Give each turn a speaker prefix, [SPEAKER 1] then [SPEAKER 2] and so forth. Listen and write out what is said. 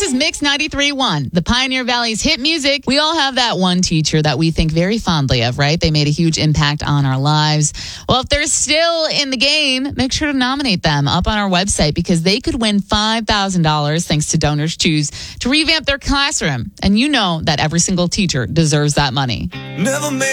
[SPEAKER 1] This is Mix 93.1, the Pioneer Valley's hit music. We all have that one teacher that we think very fondly of, right? They made a huge impact on our lives. Well, if they're still in the game, make sure to nominate them up on our website because they could win $5,000 thanks to Donors Choose to revamp their classroom. And you know that every single teacher deserves that money.
[SPEAKER 2] Never made